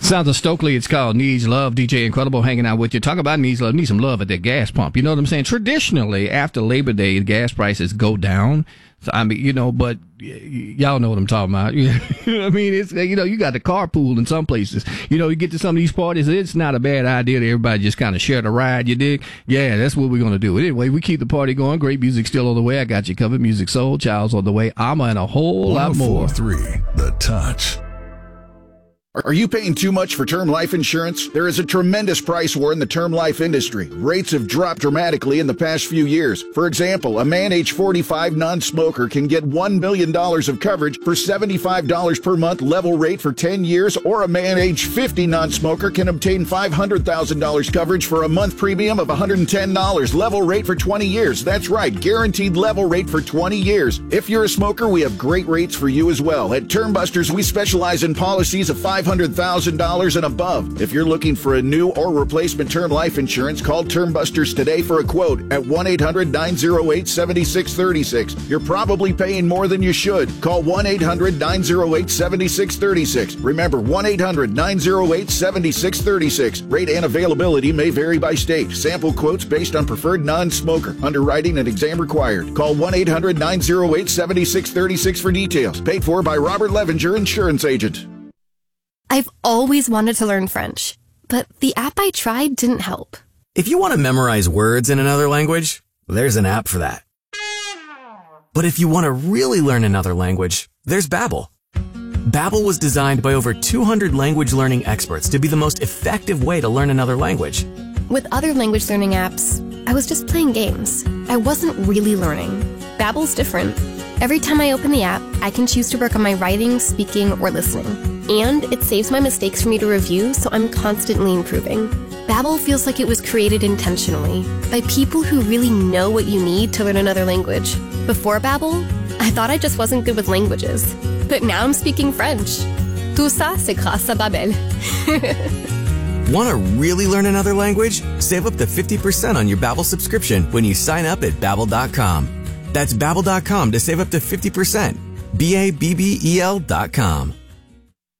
Sounds of Stokely. It's called Needs Love. DJ Incredible hanging out with you. Talk about needs love. Need some love at that gas pump. You know what I'm saying? Traditionally, after Labor Day, the gas prices go down. So, I mean, but y'all know what I'm talking about. I mean, it's, you got the carpool in some places. You get to some of these parties, it's not a bad idea that everybody just kind of share the ride, you dig? Yeah, that's what we're going to do. Anyway, we keep the party going. Great music still on the way. I got you covered. Music Soul, Child's on the way. I'm and a whole lot more. 104.3 The Touch. Are you paying too much for term life insurance? There is a tremendous price war in the term life industry. Rates have dropped dramatically in the past few years. For example, a man age 45 non-smoker can get $1 million of coverage for $75 per month level rate for 10 years, or a man age 50 non-smoker can obtain $500,000 coverage for a month premium of $110 level rate for 20 years. That's right, guaranteed level rate for 20 years. If you're a smoker, we have great rates for you as well. At Term Busters, we specialize in policies of $500,000 and above. If you're looking for a new or replacement term life insurance, call Term Busters today for a quote at 1-800-908-7636. You're probably paying more than you should. Call 1-800-908-7636. Remember, 1-800-908-7636. Rate and availability may vary by state. Sample quotes based on preferred non-smoker. Underwriting and exam required. Call 1-800-908-7636 for details. Paid for by Robert Levenger, insurance agent. I've always wanted to learn French, but the app I tried didn't help. If you want to memorize words in another language, there's an app for that. But if you want to really learn another language, there's Babbel. Babbel was designed by over 200 language learning experts to be the most effective way to learn another language. With other language learning apps, I was just playing games. I wasn't really learning. Babbel's different. Every time I open the app, I can choose to work on my writing, speaking, or listening. And it saves my mistakes for me to review, so I'm constantly improving. Babbel feels like it was created intentionally by people who really know what you need to learn another language. Before Babbel, I thought I just wasn't good with languages. But now I'm speaking French. Tout ça, c'est grâce à Babbel. Want to really learn another language? Save up to 50% on your Babbel subscription when you sign up at Babbel.com. That's Babbel.com to save up to 50%. Babbel.com.